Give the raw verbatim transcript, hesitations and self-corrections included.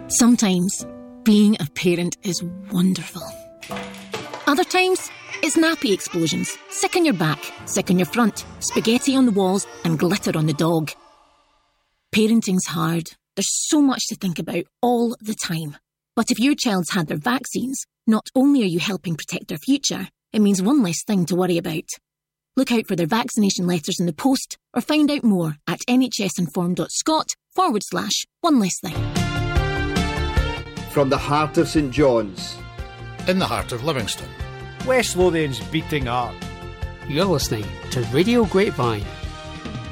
Sometimes, being a parent is wonderful. Other times, it's nappy explosions, sick on your back, sick on your front, spaghetti on the walls and glitter on the dog. Parenting's hard. There's so much to think about all the time. But if your child's had their vaccines, not only are you helping protect their future, it means one less thing to worry about. Look out for their vaccination letters in the post or find out more at nhsinform.scot forward slash one less thing. From the heart of St John's, in the heart of Livingston, West Lothian's beating heart. You're listening to Radio Grapevine